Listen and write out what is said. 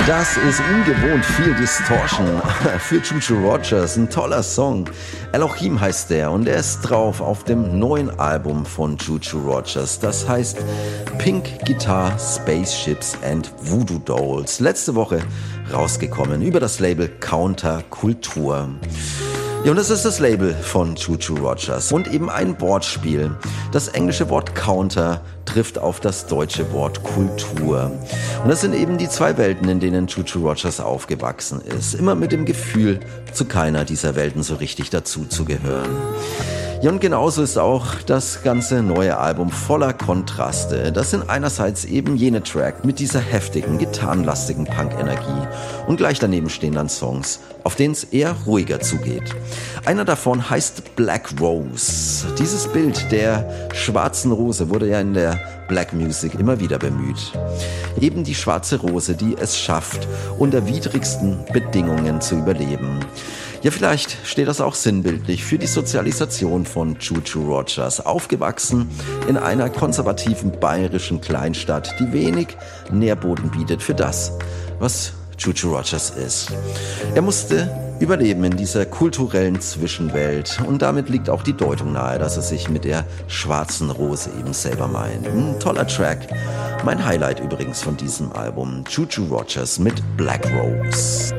Das ist ungewohnt viel Distortion für Juju Rogers, ein toller Song. Elohim heißt der und er ist drauf auf dem neuen Album von Juju Rogers. Das heißt Pink Guitar, Spaceships and Voodoo Dolls. Letzte Woche rausgekommen über das Label Counterkultur. Ja, und das ist das Label von Juju Rogers und eben ein Wortspiel. Das englische Wort Counter trifft auf das deutsche Wort Kultur. Und das sind eben die zwei Welten, in denen Juju Rogers aufgewachsen ist. Immer mit dem Gefühl, zu keiner dieser Welten so richtig dazuzugehören. Ja, und genauso ist auch das ganze neue Album voller Kontraste. Das sind einerseits eben jene Track mit dieser heftigen, gitarrenlastigen Punk-Energie und gleich daneben stehen dann Songs, auf denen es eher ruhiger zugeht. Einer davon heißt Black Rose. Dieses Bild der schwarzen Rose wurde ja in der Black Music immer wieder bemüht. Eben die schwarze Rose, die es schafft, unter widrigsten Bedingungen zu überleben. Ja, vielleicht steht das auch sinnbildlich für die Sozialisation von Juju Rogers. Aufgewachsen in einer konservativen bayerischen Kleinstadt, die wenig Nährboden bietet für das, was Juju Rogers ist. Er musste überleben in dieser kulturellen Zwischenwelt und damit liegt auch die Deutung nahe, dass er sich mit der schwarzen Rose eben selber meint. Ein toller Track. Mein Highlight übrigens von diesem Album. Juju Rogers mit Black Rose.